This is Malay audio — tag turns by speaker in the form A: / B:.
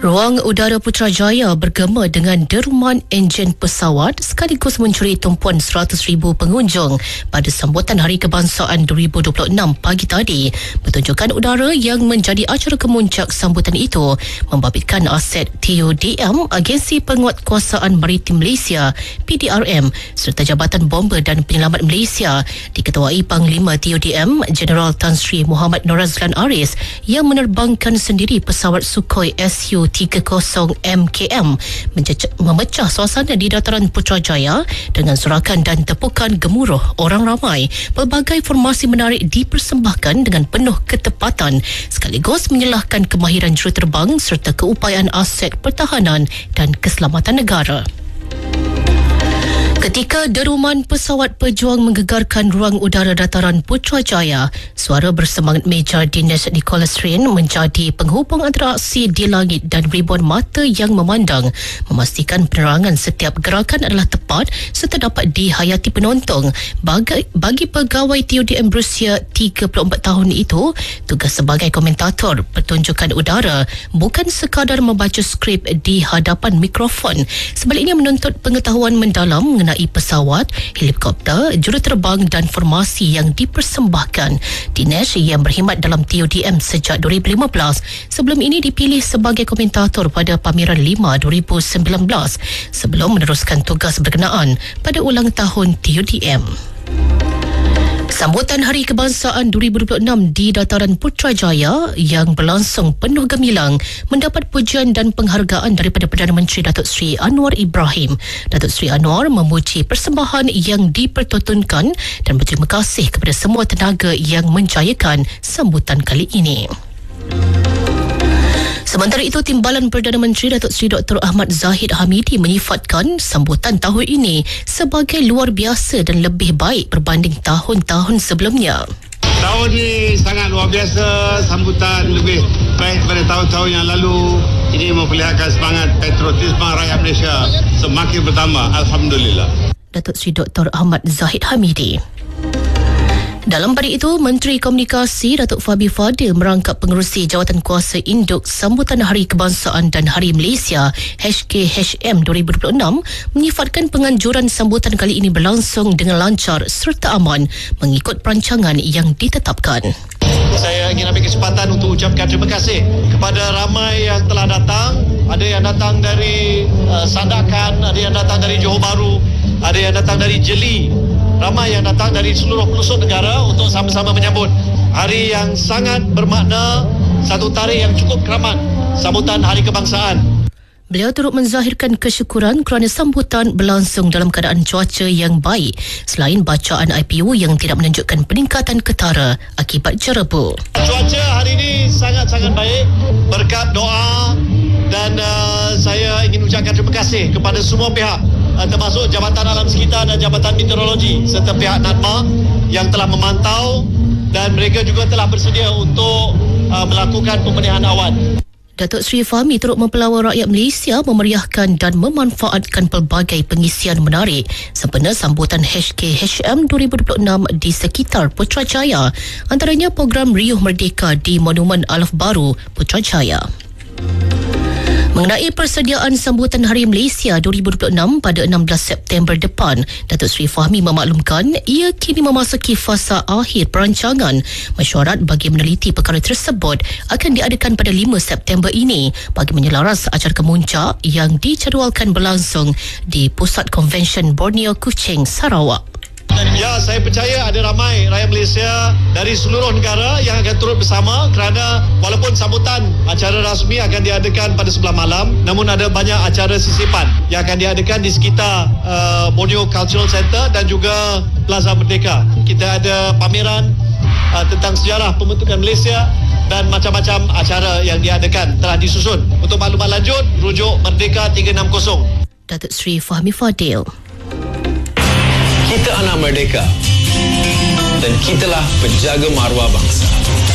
A: Ruang udara Putrajaya bergema dengan deruman enjin pesawat sekaligus mencuri tumpuan 100,000 pengunjung pada sambutan Hari Kebangsaan 2026 pagi tadi. Pertunjukan udara yang menjadi acara kemuncak sambutan itu membabitkan aset TUDM, Agensi Penguatkuasaan Maritim Malaysia PDRM, serta Jabatan Bomber dan Penyelamat Malaysia diketuai Panglima TUDM Jeneral Tan Sri Muhammad Norazlan Aris yang menerbangkan sendiri pesawat Sukhoi Su-30 MKM memecah suasana di dataran Putrajaya dengan sorakan dan tepukan gemuruh orang ramai. Pelbagai formasi menarik dipersembahkan dengan penuh ketepatan sekaligus menyelahkan kemahiran juruterbang serta keupayaan aset pertahanan dan keselamatan negara. Ketika deruman pesawat pejuang menggegarkan ruang udara dataran Putrajaya, suara bersemangat Major Dinesh Nicholas Rain menjadi penghubung antara aksi di langit dan ribuan mata yang memandang, memastikan penerangan setiap gerakan adalah tepat serta dapat dihayati penonton. Bagi pegawai TUDM berusia 34 tahun itu, tugas sebagai komentator pertunjukan udara bukan sekadar membaca skrip di hadapan mikrofon, sebaliknya menuntut pengetahuan mendalam mengenai pesawat, helikopter, juruterbang dan formasi yang dipersembahkan. Dinesh yang berkhidmat dalam TUDM sejak 2015 sebelum ini dipilih sebagai komentator pada Pameran 5 2019 sebelum meneruskan tugas berkenaan pada ulang tahun TUDM. Sambutan Hari Kebangsaan 2026 di dataran Putrajaya yang berlangsung penuh gemilang mendapat pujian dan penghargaan daripada Perdana Menteri Datuk Seri Anwar Ibrahim. Datuk Seri Anwar memuji persembahan yang dipertontonkan dan berterima kasih kepada semua tenaga yang menjayakan sambutan kali ini. Sementara itu, Timbalan Perdana Menteri Datuk Seri Dr. Ahmad Zahid Hamidi menyifatkan sambutan tahun ini sebagai luar biasa dan lebih baik berbanding tahun-tahun sebelumnya.
B: Tahun ini sangat luar biasa, sambutan lebih baik daripada tahun-tahun yang lalu. Ini memperlihatkan semangat patriotisme rakyat Malaysia semakin bertambah. Alhamdulillah.
A: Datuk Seri Dr. Ahmad Zahid Hamidi. Dalam pada itu, Menteri Komunikasi Datuk Fabi Fadil merangkap pengerusi Jawatan Kuasa Induk Sambutan Hari Kebangsaan dan Hari Malaysia HKHM 2026 menyifatkan penganjuran sambutan kali ini berlangsung dengan lancar serta aman mengikut perancangan yang ditetapkan.
C: Saya ingin ambil kesempatan untuk ucapkan terima kasih kepada ramai yang telah datang. Ada yang datang dari Sandakan, ada yang datang dari Johor Bahru, ada yang datang dari Jeli. Ramai yang datang dari seluruh pelosok negara untuk sama-sama menyambut hari yang sangat bermakna, satu tarikh yang cukup keramat, sambutan Hari Kebangsaan.
A: Beliau turut menzahirkan kesyukuran kerana sambutan berlangsung dalam keadaan cuaca yang baik selain bacaan IPU yang tidak menunjukkan peningkatan ketara akibat jerebu.
C: Cuaca hari ini sangat-sangat baik berkat doa dan saya ingin ucapkan terima kasih kepada semua pihak termasuk Jabatan Alam Sekitar dan Jabatan Meteorologi serta pihak NADMA yang telah memantau dan mereka juga telah bersedia untuk melakukan pembenihan awan.
A: Datuk Seri Fahmi turut mempelawar rakyat Malaysia memeriahkan dan memanfaatkan pelbagai pengisian menarik sempena sambutan HKHM 2026 di sekitar Putrajaya, antaranya program Riuh Merdeka di Monumen Alaf Baru Putrajaya. Mengenai persediaan sambutan Hari Malaysia 2026 pada 16 September depan, Datuk Seri Fahmi memaklumkan ia kini memasuki fasa akhir perancangan. Mesyuarat bagi meneliti perkara tersebut akan diadakan pada 5 September ini bagi menyelaras acara kemuncak yang dijadualkan berlangsung di Pusat Konvensyen Borneo Kuching, Sarawak.
C: Ya, saya percaya ada ramai rakyat Malaysia dari seluruh negara yang akan turut bersama kerana walaupun sambutan acara rasmi akan diadakan pada sebelah malam, namun ada banyak acara sisipan yang akan diadakan di sekitar Borneo Cultural Center dan juga Plaza Merdeka. Kita ada pameran tentang sejarah pembentukan Malaysia dan macam-macam acara yang diadakan telah disusun. Untuk maklumat lanjut, rujuk Merdeka 360.
A: Datuk Seri Fahmi Fadil.
D: Kita anak merdeka dan kitalah penjaga maruah bangsa.